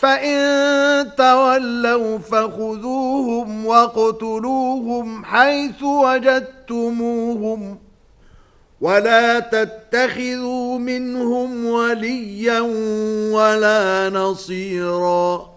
فإن تولوا فخذوهم واقتلوهم حيث وجدتموهم ولا تتخذوا منهم وليا ولا نصيرا